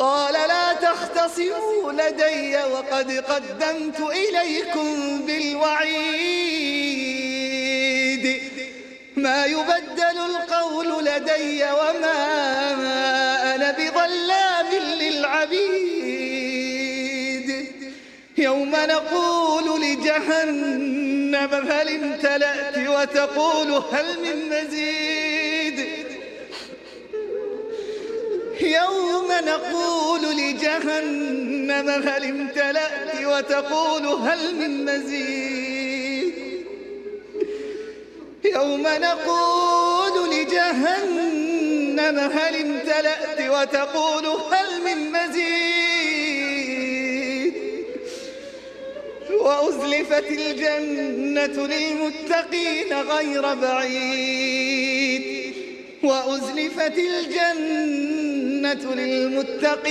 قال لا تختصموا لدي وقد قدمت إليكم بالوعيد ما يبدل القول لدي وما أنا بظلام للعبيد يوم نقول لجهنم هل امتلأت وتقول هل من مزيد يوم نقول لجهنم هل امتلأت وتقول هل من مزيد يوم نقول لجهنم هل امتلأت وتقول هل من مزيد وأزلفت الجنة للمتقين غير بعيد وأزلفت الجنة للمتقين